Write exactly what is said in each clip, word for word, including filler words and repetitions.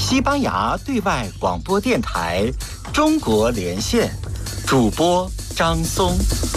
西班牙对外广播电台中国连线，主播张松。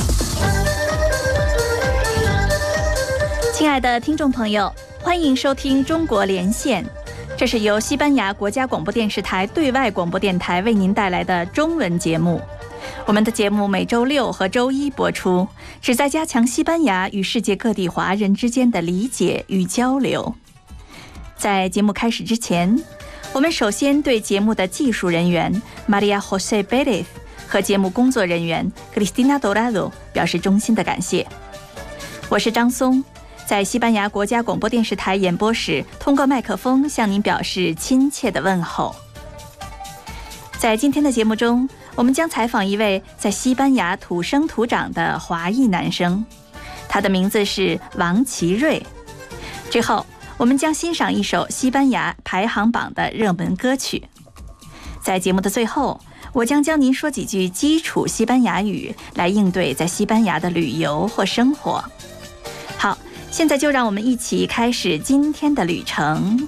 亲爱的听众朋友，欢迎收听中国连线，这是由西班牙国家广播电视台对外广播电台为您带来的中文节目。我们的节目每周六和周一播出，旨在加强西班牙与世界各地华人之间的理解与交流。在节目开始之前，我们首先对节目的技术人员 Maria José Pérez 和节目工作人员 Cristina Dorado 表示衷心的感谢。我是张松，在西班牙国家广播电视台演播室通过麦克风向您表示亲切的问候。在今天的节目中，我们将采访一位在西班牙土生土长的华裔男生，他的名字是王奇瑞。之后我们将欣赏一首西班牙排行榜的热门歌曲。在节目的最后，我将教您说几句基础西班牙语，来应对在西班牙的旅游或生活。好，现在就让我们一起开始今天的旅程。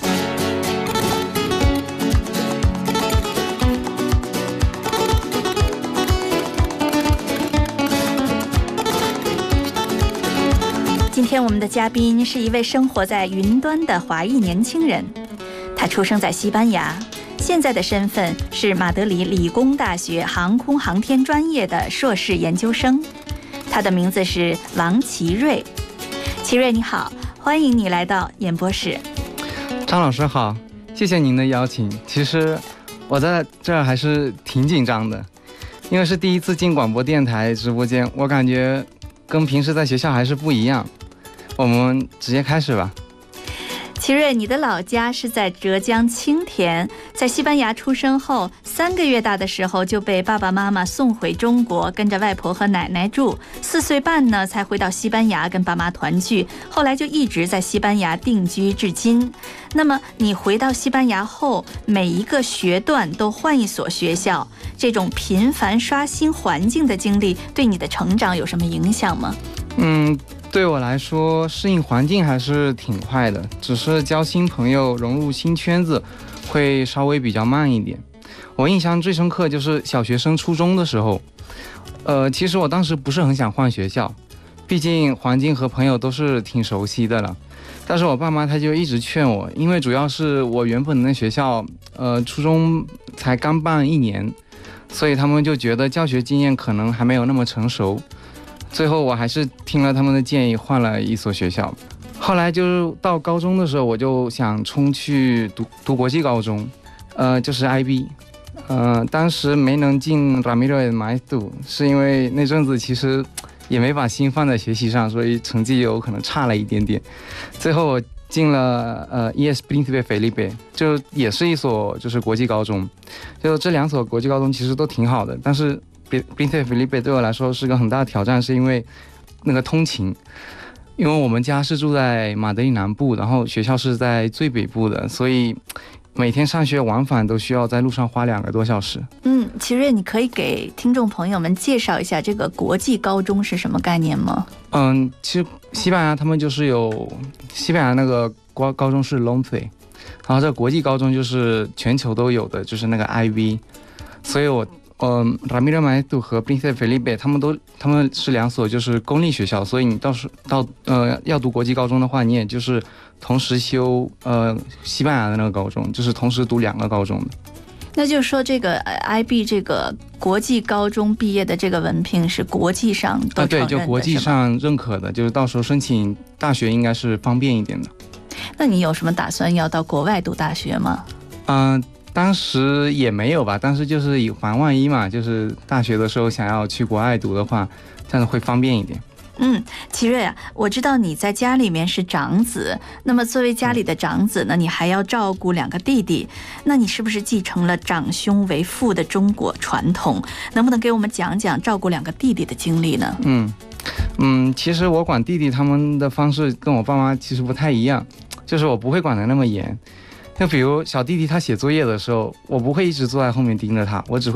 今天我们的嘉宾是一位生活在云端的华裔年轻人，他出生在西班牙，现在的身份是马德里理工大学航空航天专业的硕士研究生。他的名字是王奇瑞。奇瑞你好，欢迎你来到演播室。 张老师好，谢谢您的邀请。其实我在这儿还是挺紧张的，因为是第一次进广播电台直播间，我感觉跟平时在学校还是不一样。我们直接开始吧。 奇瑞，你的老家是在浙江青田，在西班牙出生后三个月大的时候就被爸爸妈妈送回中国，跟着外婆和奶奶住。四岁半呢才回到西班牙跟爸妈团聚，后来就一直在西班牙定居至今。那么你回到西班牙后，每一个学段都换一所学校，这种频繁刷新环境的经历，对你的成长有什么影响吗？ 嗯。对我来说，适应环境还是挺快的，只是交新朋友、融入新圈子会稍微比较慢一点。我印象最深刻就是小学升初中的时候，呃，其实我当时不是很想换学校，毕竟环境和朋友都是挺熟悉的了。但是我爸妈他就一直劝我，因为主要是我原本的那学校，呃，初中才刚办一年，所以他们就觉得教学经验可能还没有那么成熟。最后我还是听了他们的建议，换了一所学校。后来就是到高中的时候，我就想冲去读读国际高中，呃，就是 I B， 呃，当时没能进 Ramiro de Maeztu， 是因为那阵子其实也没把心放在学习上，所以成绩有可能差了一点点。最后我进了呃 E S Príncipe Felipe， 就也是一所就是国际高中。就这两所国际高中其实都挺好的，但是Príncipe Felipe 对我来说是个很大的挑战，是因为那个通勤，因为我们家是住在马德里南部，然后学校是在最北部的，所以每天上学往返都需要在路上花两个多小时。 嗯，奇瑞，你可以给听众朋友们介绍一下这个国际高中是什么概念吗？ 嗯，其实西班牙他们就是有西班牙那个高高中是 L O M C E， 然后这个国际高中就是全球都有的，就是那个 I B， 所以我。嗯 ，Ramiro Maeztu 和 Príncipe Felipe 他们都他们是两所就是公立学校，所以你到时到呃要读国际高中的话，你也就是同时修呃西班牙的那个高中，就是同时读两个高中的。 那就是说，这个 I B 这个国际高中毕业的这个文凭是国际上都承认的， 啊，对，就国际上认可的，就是到时候申请大学应该是方便一点的。 那你有什么打算要到国外读大学吗？ 嗯、呃。当时也没有吧，但是就是以防万一嘛，就是大学的时候想要去国外读的话，这样会方便一点。 嗯，奇瑞啊，我知道你在家里面是长子，那么作为家里的长子呢，你还要照顾两个弟弟，那你是不是继承了长兄为父的中国传统？能不能给我们讲讲照顾两个弟弟的经历呢？ 嗯嗯，其实我管弟弟他们的方式跟我爸妈其实不太一样，就是我不会管得那么严。就比如小弟弟他写作业的时候，我不会一直坐在后面盯着他，我只会